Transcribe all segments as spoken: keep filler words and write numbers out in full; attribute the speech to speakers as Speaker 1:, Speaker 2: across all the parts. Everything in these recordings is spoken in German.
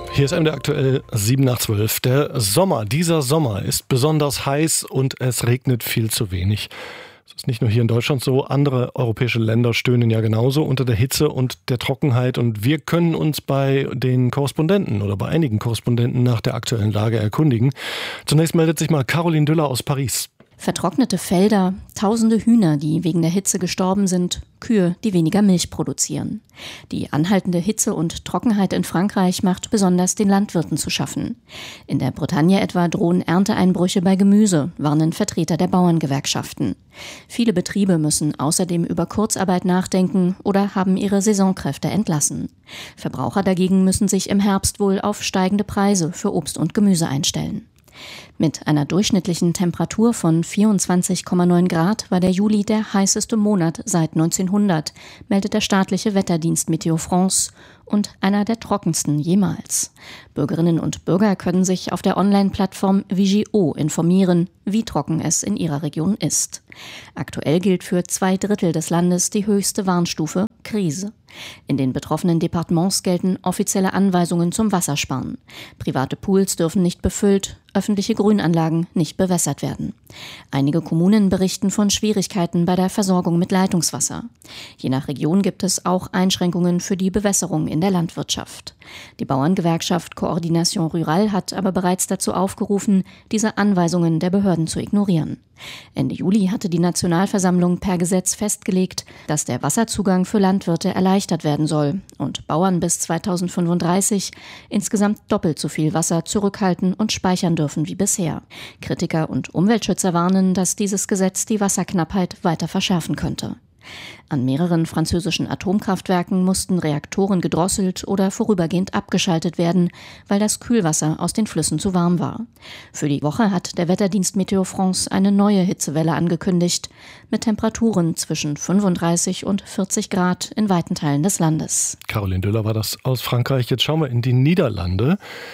Speaker 1: Hier ist M D R aktuell sieben nach zwölf. Der Sommer, dieser Sommer ist besonders heiß und es regnet viel zu wenig. Das ist nicht nur hier in Deutschland so, andere europäische Länder stöhnen ja genauso unter der Hitze und der Trockenheit. Und wir können uns bei den Korrespondenten oder bei einigen Korrespondenten nach der aktuellen Lage erkundigen. Zunächst meldet sich mal Caroline Düller aus Paris.
Speaker 2: Vertrocknete Felder, tausende Hühner, die wegen der Hitze gestorben sind, Kühe, die weniger Milch produzieren. Die anhaltende Hitze und Trockenheit in Frankreich macht besonders den Landwirten zu schaffen. In der Bretagne etwa drohen Ernteeinbrüche bei Gemüse, warnen Vertreter der Bauerngewerkschaften. Viele Betriebe müssen außerdem über Kurzarbeit nachdenken oder haben ihre Saisonkräfte entlassen. Verbraucher dagegen müssen sich im Herbst wohl auf steigende Preise für Obst und Gemüse einstellen. Mit einer durchschnittlichen Temperatur von vierundzwanzig Komma neun Grad war der Juli der heißeste Monat seit neunzehnhundert, meldet der staatliche Wetterdienst Météo France, und einer der trockensten jemals. Bürgerinnen und Bürger können sich auf der Online-Plattform Vigio informieren, wie trocken es in ihrer Region ist. Aktuell gilt für zwei Drittel des Landes die höchste Warnstufe Krise. In den betroffenen Departements gelten offizielle Anweisungen zum Wassersparen. Private Pools dürfen nicht befüllt, öffentliche Grünanlagen nicht bewässert werden. Einige Kommunen berichten von Schwierigkeiten bei der Versorgung mit Leitungswasser. Je nach Region gibt es auch Einschränkungen für die Bewässerung in der Landwirtschaft. Die Bauerngewerkschaft Coordination Rurale hat aber bereits dazu aufgerufen, diese Anweisungen der Behörden zu ignorieren. Ende Juli hatte die Nationalversammlung per Gesetz festgelegt, dass der Wasserzugang für Landwirte erleichtert werden soll und Bauern bis zweitausendfünfunddreißig insgesamt doppelt so viel Wasser zurückhalten und speichern dürfen wie bisher. Kritiker und Umweltschützer warnen, dass dieses Gesetz die Wasserknappheit weiter verschärfen könnte. An mehreren französischen Atomkraftwerken mussten Reaktoren gedrosselt oder vorübergehend abgeschaltet werden, weil das Kühlwasser aus den Flüssen zu warm war. Für die Woche hat der Wetterdienst Météo France eine neue Hitzewelle angekündigt, mit Temperaturen zwischen fünfunddreißig und vierzig Grad in weiten Teilen des Landes.
Speaker 1: Caroline Düller war das aus Frankreich. Jetzt schauen wir in die Niederlande.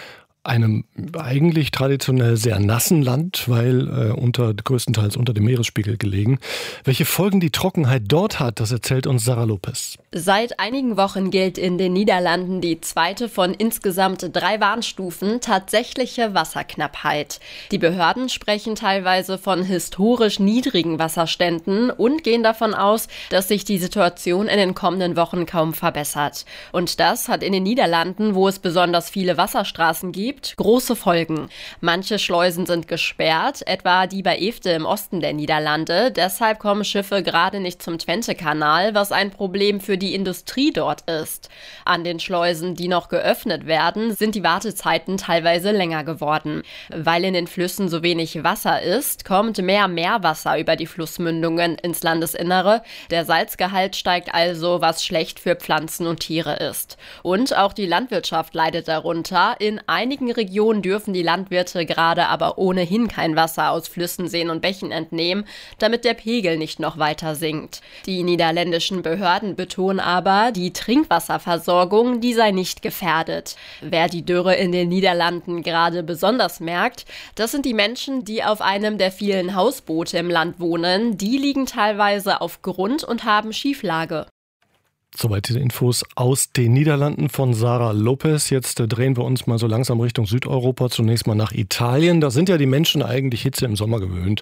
Speaker 1: Einem eigentlich traditionell sehr nassen Land, weil äh, unter, größtenteils unter dem Meeresspiegel gelegen. Welche Folgen die Trockenheit dort hat, das erzählt uns Sarah Lopez.
Speaker 3: Seit einigen Wochen gilt in den Niederlanden die zweite von insgesamt drei Warnstufen tatsächliche Wasserknappheit. Die Behörden sprechen teilweise von historisch niedrigen Wasserständen und gehen davon aus, dass sich die Situation in den kommenden Wochen kaum verbessert. Und das hat in den Niederlanden, wo es besonders viele Wasserstraßen gibt, große Folgen. Manche Schleusen sind gesperrt, etwa die bei Eefde im Osten der Niederlande. Deshalb kommen Schiffe gerade nicht zum Twente-Kanal, was ein Problem für die Industrie dort ist. An den Schleusen, die noch geöffnet werden, sind die Wartezeiten teilweise länger geworden. Weil in den Flüssen so wenig Wasser ist, kommt mehr Meerwasser über die Flussmündungen ins Landesinnere. Der Salzgehalt steigt also, was schlecht für Pflanzen und Tiere ist. Und auch die Landwirtschaft leidet darunter. In einigen Regionen dürfen die Landwirte gerade aber ohnehin kein Wasser aus Flüssen, Seen und Bächen entnehmen, damit der Pegel nicht noch weiter sinkt. Die niederländischen Behörden betonen aber, die Trinkwasserversorgung, die sei nicht gefährdet. Wer die Dürre in den Niederlanden gerade besonders merkt, das sind die Menschen, die auf einem der vielen Hausboote im Land wohnen. Die liegen teilweise auf Grund und haben Schieflage.
Speaker 1: Soweit diese Infos aus den Niederlanden von Sarah Lopez. Jetzt äh, drehen wir uns mal so langsam Richtung Südeuropa, zunächst mal nach Italien. Da sind ja die Menschen eigentlich Hitze im Sommer gewöhnt.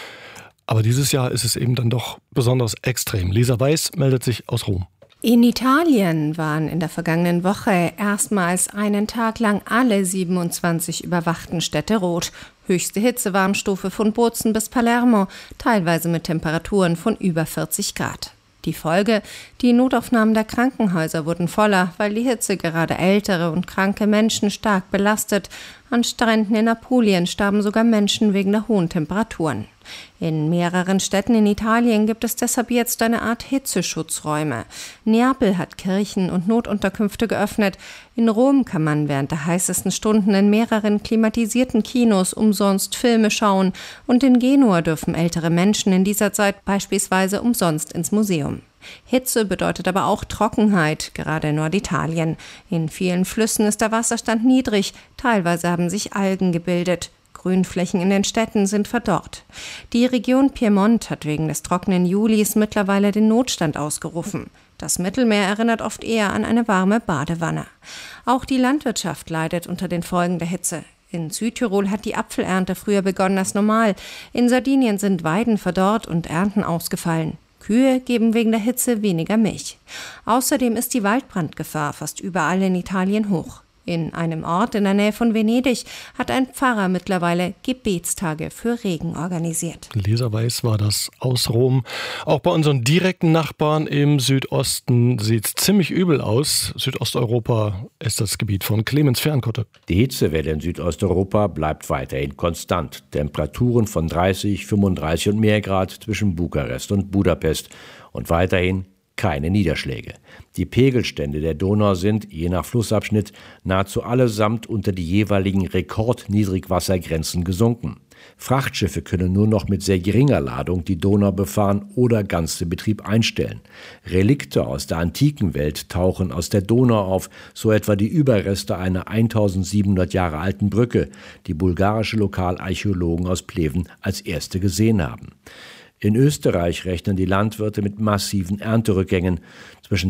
Speaker 1: Aber dieses Jahr ist es eben dann doch besonders extrem. Lisa Weiß meldet sich aus Rom.
Speaker 4: In Italien waren in der vergangenen Woche erstmals einen Tag lang alle siebenundzwanzig überwachten Städte rot. Höchste Hitzewarnstufe von Bozen bis Palermo, teilweise mit Temperaturen von über vierzig Grad. Die Folge: Die Notaufnahmen der Krankenhäuser wurden voller, weil die Hitze gerade ältere und kranke Menschen stark belastet. An Stränden in Apulien starben sogar Menschen wegen der hohen Temperaturen. In mehreren Städten in Italien gibt es deshalb jetzt eine Art Hitzeschutzräume. Neapel hat Kirchen und Notunterkünfte geöffnet. In Rom kann man während der heißesten Stunden in mehreren klimatisierten Kinos umsonst Filme schauen. Und in Genua dürfen ältere Menschen in dieser Zeit beispielsweise umsonst ins Museum. Hitze bedeutet aber auch Trockenheit, gerade in Norditalien. In vielen Flüssen ist der Wasserstand niedrig, teilweise haben sich Algen gebildet. Grünflächen in den Städten sind verdorrt. Die Region Piemont hat wegen des trockenen Julis mittlerweile den Notstand ausgerufen. Das Mittelmeer erinnert oft eher an eine warme Badewanne. Auch die Landwirtschaft leidet unter den Folgen der Hitze. In Südtirol hat die Apfelernte früher begonnen als normal. In Sardinien sind Weiden verdorrt und Ernten ausgefallen. Kühe geben wegen der Hitze weniger Milch. Außerdem ist die Waldbrandgefahr fast überall in Italien hoch. In einem Ort in der Nähe von Venedig hat ein Pfarrer mittlerweile Gebetstage für Regen organisiert.
Speaker 1: Lisa Weiß war das aus Rom. Auch bei unseren direkten Nachbarn im Südosten sieht es ziemlich übel aus. Südosteuropa ist das Gebiet von Clemens Fernkotte.
Speaker 5: Die Hitzewelle in Südosteuropa bleibt weiterhin konstant. Temperaturen von dreißig, fünfunddreißig und mehr Grad zwischen Bukarest und Budapest. Und weiterhin keine Niederschläge. Die Pegelstände der Donau sind, je nach Flussabschnitt, nahezu allesamt unter die jeweiligen Rekordniedrigwassergrenzen gesunken. Frachtschiffe können nur noch mit sehr geringer Ladung die Donau befahren oder ganz den Betrieb einstellen. Relikte aus der antiken Welt tauchen aus der Donau auf, so etwa die Überreste einer eintausendsiebenhundert Jahre alten Brücke, die bulgarische Lokalarchäologen aus Pleven als erste gesehen haben. In Österreich rechnen die Landwirte mit massiven Ernterückgängen. Zwischen